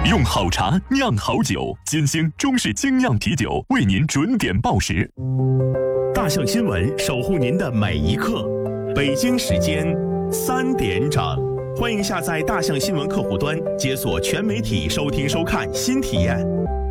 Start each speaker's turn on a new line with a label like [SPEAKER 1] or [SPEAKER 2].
[SPEAKER 1] 用好茶酿好酒，金星中式精酿啤酒为您准点报时。
[SPEAKER 2] 大象新闻守护您的每一刻。北京时间3点整，欢迎下载大象新闻客户端，解锁全媒体收听收看新体验。